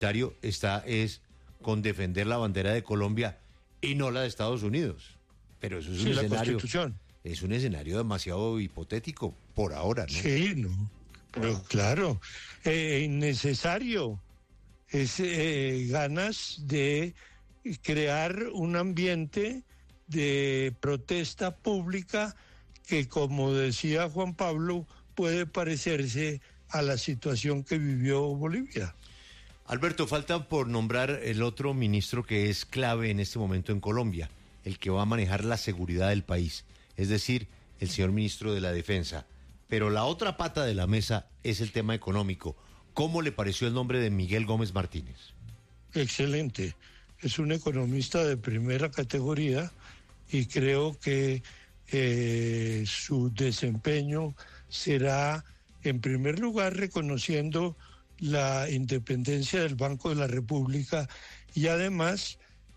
está es con defender la bandera de Colombia y no la de Estados Unidos. Pero eso es un escenario, la Constitución. Es un escenario demasiado hipotético por ahora, ¿no? Sí, no. Pero claro, innecesario. Es ganas de crear un ambiente de protesta pública que, como decía Juan Pablo, puede parecerse a la situación que vivió Bolivia. Alberto, falta por nombrar el otro ministro que es clave en este momento en Colombia, el que va a manejar la seguridad del país, es decir, el señor ministro de la Defensa. Pero la otra pata de la mesa es el tema económico. ¿Cómo le pareció el nombre de Miguel Gómez Martínez? Excelente. Es un economista de primera categoría y creo que su desempeño será, en primer lugar, reconociendo la independencia del Banco de la República y además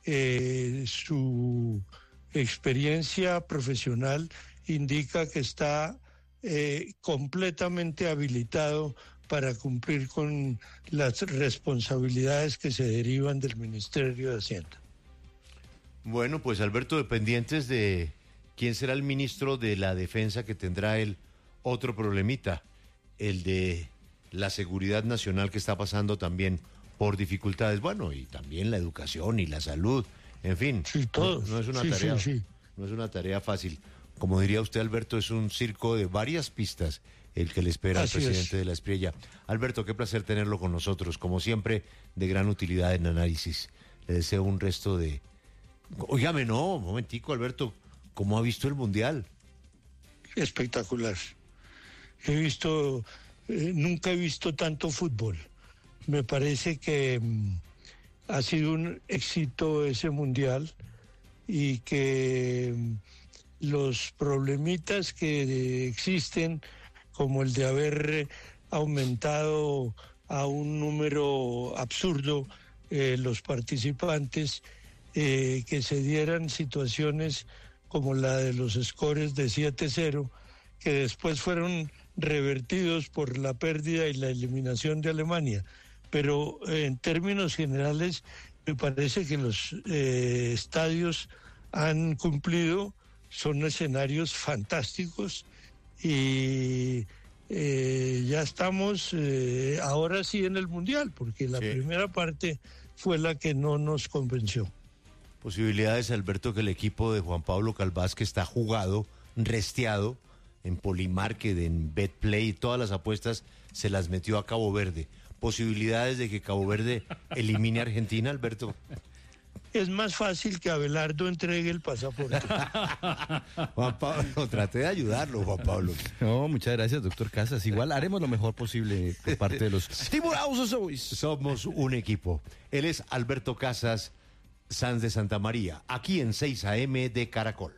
su experiencia profesional indica que está completamente habilitado para cumplir con las responsabilidades que se derivan del Ministerio de Hacienda. Bueno, pues Alberto, dependientes de quién será el ministro de la Defensa, que tendrá el otro problemita, el de la seguridad nacional, que está pasando también por dificultades, y también la educación y la salud, en fin, sí, todos. No es una tarea, no es una tarea fácil. Como diría usted, Alberto, es un circo de varias pistas el que le espera al presidente de la Espriella. Alberto, qué placer tenerlo con nosotros, como siempre, de gran utilidad en análisis. Le deseo un resto de... Óigame, no, un momentico, Alberto, ¿cómo ha visto el Mundial? Espectacular. Nunca he visto tanto fútbol. Me parece que ha sido un éxito ese Mundial y que los problemitas que existen, como el de haber aumentado a un número absurdo los participantes, que se dieran situaciones como la de los scores de 7-0, que después fueron revertidos por la pérdida y la eliminación de Alemania. Pero en términos generales me parece que los estadios han cumplido, son escenarios fantásticos y ya estamos ahora sí en el Mundial, porque la primera parte fue la que no nos convenció. Posibilidades, Alberto, que el equipo de Juan Pablo Calvás, que está jugado, resteado en Polymarket, en Betplay, todas las apuestas se las metió a Cabo Verde. Posibilidades de que Cabo Verde elimine a Argentina, Alberto. Es más fácil que Abelardo entregue el pasaporte. Juan Pablo, traté de ayudarlo, Juan Pablo. No, muchas gracias, doctor Casas. Igual haremos lo mejor posible por parte de los Tiburones. Somos un equipo. Él es Alberto Casas Sanz de Santa María, aquí en 6 AM de Caracol.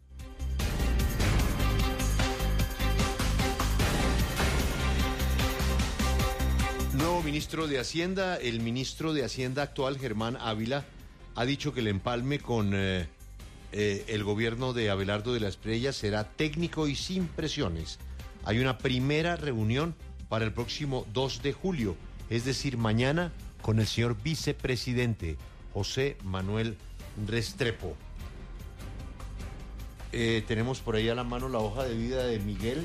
Nuevo ministro de Hacienda, el ministro de Hacienda actual, Germán Ávila, ha dicho que el empalme con el gobierno de Abelardo de la Espriella será técnico y sin presiones. Hay una primera reunión para el próximo 2 de julio, es decir, mañana, con el señor vicepresidente José Manuel Restrepo. Tenemos por ahí a la mano la hoja de vida de Miguel.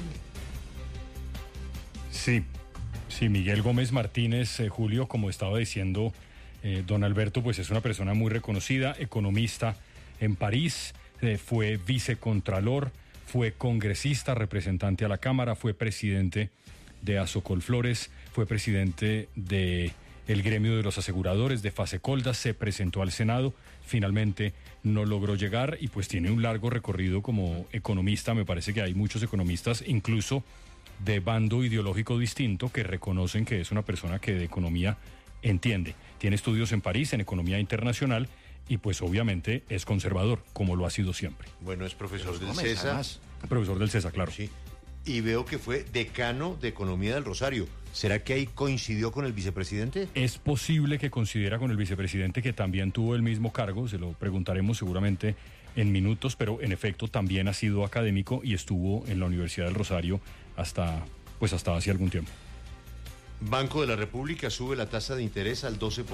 Sí, Miguel Gómez Martínez, Julio, como estaba diciendo don Alberto, pues es una persona muy reconocida, economista en París, fue vicecontralor, fue congresista, representante a la Cámara, fue presidente de Asocolflores, fue presidente de el gremio de los aseguradores de Fasecoldas, se presentó al Senado, finalmente no logró llegar y pues tiene un largo recorrido como economista. Me parece que hay muchos economistas, incluso de bando ideológico distinto, que reconocen que es una persona que de economía entiende. Tiene estudios en París, en economía internacional, y pues obviamente es conservador, como lo ha sido siempre. Bueno, es profesor del CESA. Profesor del CESA, claro. Sí. Y veo que fue decano de Economía del Rosario. ¿Será que ahí coincidió con el vicepresidente? Es posible que coincidiera con el vicepresidente, que también tuvo el mismo cargo, se lo preguntaremos seguramente en minutos, pero en efecto también ha sido académico y estuvo en la Universidad del Rosario hasta hace algún tiempo. Banco de la República sube la tasa de interés al 12%.